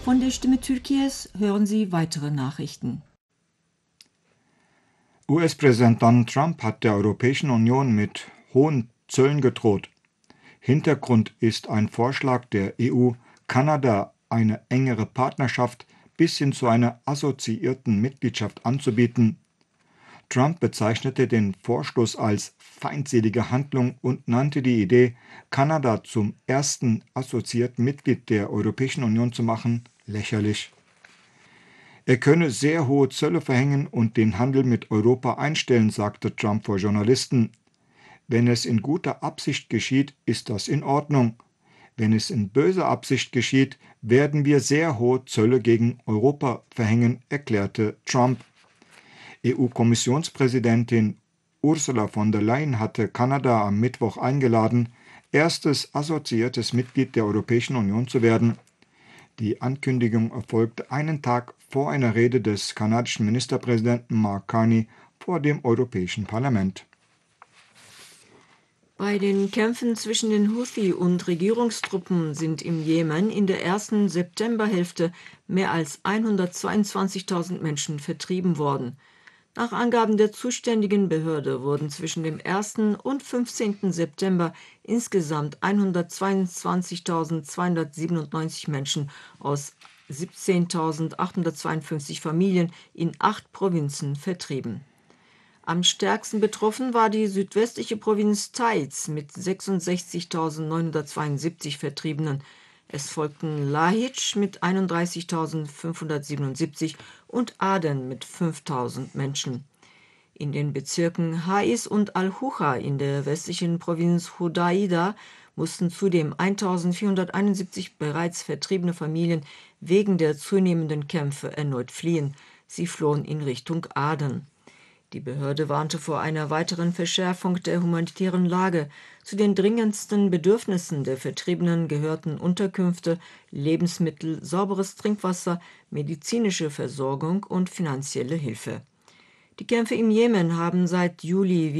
Von der Stimme Türkiye's hören Sie weitere Nachrichten. US-Präsident Donald Trump hat der Europäischen Union mit hohen Zöllen gedroht. Hintergrund ist ein Vorschlag der EU, Kanada eine engere Partnerschaft bis hin zu einer assoziierten Mitgliedschaft anzubieten. Trump bezeichnete den Vorstoß als feindselige Handlung und nannte die Idee, Kanada zum ersten assoziierten Mitglied der Europäischen Union zu machen, lächerlich. Er könne sehr hohe Zölle verhängen und den Handel mit Europa einstellen, sagte Trump vor Journalisten. Wenn es in guter Absicht geschieht, ist das in Ordnung. Wenn es in böser Absicht geschieht, werden wir sehr hohe Zölle gegen Europa verhängen, erklärte Trump. EU-Kommissionspräsidentin Ursula von der Leyen hatte Kanada am Mittwoch eingeladen, erstes assoziiertes Mitglied der Europäischen Union zu werden. Die Ankündigung erfolgte einen Tag vor einer Rede des kanadischen Ministerpräsidenten Mark Carney vor dem Europäischen Parlament. Bei den Kämpfen zwischen den Houthi und Regierungstruppen sind im Jemen in der ersten Septemberhälfte mehr als 122.000 Menschen vertrieben worden. Nach Angaben der zuständigen Behörde wurden zwischen dem 1. und 15. September insgesamt 122.297 Menschen aus 17.852 Familien in 8 Provinzen vertrieben. Am stärksten betroffen war die südwestliche Provinz Taiz mit 66.972 Vertriebenen. Es folgten Lahij mit 31.577 und Aden mit 5.000 Menschen. In den Bezirken Haiz und Al-Hucha in der westlichen Provinz Hudaida mussten zudem 1.471 bereits vertriebene Familien wegen der zunehmenden Kämpfe erneut fliehen. Sie flohen in Richtung Aden. Die Behörde warnte vor einer weiteren Verschärfung der humanitären Lage. Zu den dringendsten Bedürfnissen der Vertriebenen gehörten Unterkünfte, Lebensmittel, sauberes Trinkwasser, medizinische Versorgung und finanzielle Hilfe. Die Kämpfe im Jemen haben seit Juli